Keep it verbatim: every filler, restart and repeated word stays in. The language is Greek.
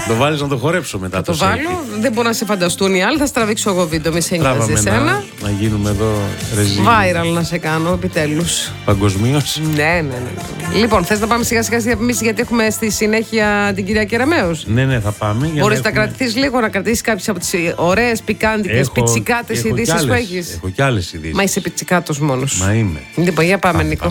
Το βάλεις να το χορέψω μετά. Θα το το βάλω, σέικι. δεν μπορώ να σε φανταστούν οι άλλοι. Θα στραβήξω εγώ βίντεο, μη σε νοιάζει εσένα. Να, να γίνουμε εδώ ρεζίλ. Viral να σε κάνω, επιτέλους. Παγκοσμίως. Ναι, ναι, ναι. Λοιπόν, θες να πάμε σιγά σιγά στη διαφημίση, γιατί έχουμε στη συνέχεια την κυρία Κεραμέως. Ναι, ναι, θα πάμε. Μπορείς να έχουμε... κρατηθείς λίγο, να κρατήσεις κάποιες από τις ωραίες, πικάντικες, έχω, πιτσικάτες ειδήσεις που έχεις. Έχω κι άλλες ειδήσεις. Μα είσαι πιτσικάτος μόνος. Μα είμαι. Λοιπόν, για πάμε, Νίκο.